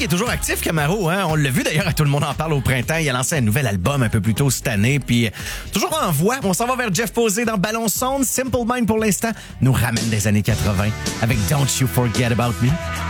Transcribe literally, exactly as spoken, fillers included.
est toujours actif, Camaro. Hein? On l'a vu d'ailleurs, à Tout le monde en parle au printemps. Il a lancé un nouvel album un peu plus tôt cette année. Puis toujours en voie. On s'en va vers Jeff Posey dans Ballon Sonde. Simple Mind pour l'instant nous ramène des années quatre-vingts avec Don't You Forget About Me.